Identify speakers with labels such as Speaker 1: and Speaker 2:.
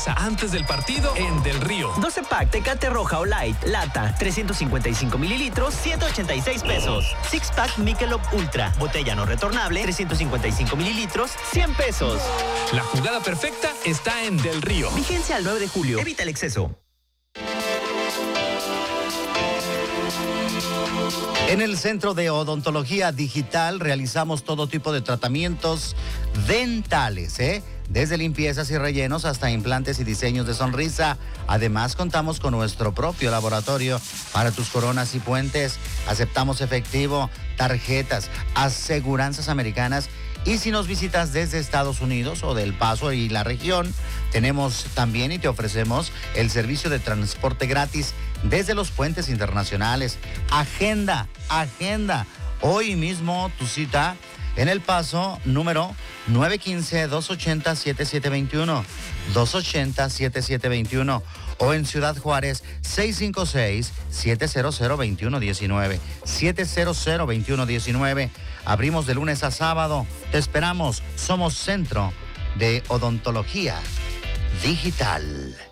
Speaker 1: Antes del partido en Del Río.
Speaker 2: 12 pack Tecate Roja o Light, lata, 355 mililitros, 186 pesos. 6 pack Michelob Ultra, botella no retornable, 355 mililitros, 100 pesos.
Speaker 1: La jugada perfecta está en Del Río.
Speaker 2: Vigencia al 9 de julio. Evita el exceso.
Speaker 3: En el Centro de Odontología Digital realizamos todo tipo de tratamientos dentales, desde limpiezas y rellenos hasta implantes y diseños de sonrisa. Además, contamos con nuestro propio laboratorio para tus coronas y puentes. Aceptamos efectivo, tarjetas, aseguranzas americanas. Y si nos visitas desde Estados Unidos o del Paso y la región, tenemos también y te ofrecemos el servicio de transporte gratis desde los puentes internacionales. Agenda. Hoy mismo tu cita en El Paso, número 915-280-7721, 280-7721, o en Ciudad Juárez, 656-700-2119, 700-2119. Abrimos de lunes a sábado. Te esperamos. Somos Centro de Odontología Digital.